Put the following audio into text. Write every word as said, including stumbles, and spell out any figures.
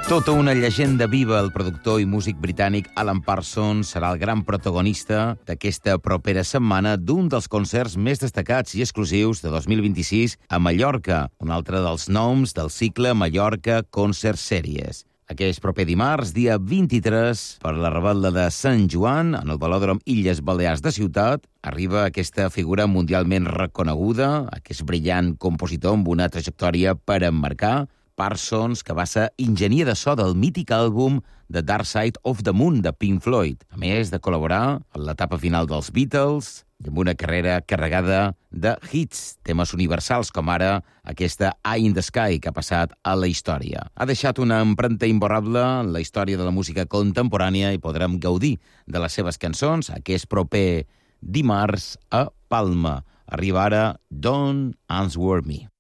Tota una llegenda viva, el productor i músic britànic Alan Parsons serà el gran protagonista d'aquesta propera setmana d'un dels concerts més destacats i exclusius de dos mil vint-i-sis a Mallorca, un altre dels noms del cicle Mallorca Concert Series. Aquest proper dimarts, dia vint-i-tres, per la revetlla de Sant Joan, en el Velòdrom Illes Balears de Ciutat, arriba aquesta figura mundialment reconeguda, aquest brillant compositor amb una trajectòria per emmarcar, Parsons, que va ser enginyer de so del mític àlbum The Dark Side of the Moon de Pink Floyd, a més de col·laborar en l'etapa final dels Beatles i amb una carrera carregada de hits, temes universals com ara aquesta Eye in the Sky que ha passat a la història. Ha deixat una empremta imborrable en la història de la música contemporània i podrem gaudir de les seves cançons aquest proper dimarts a Palma. Arriba ara Don't Answer Me.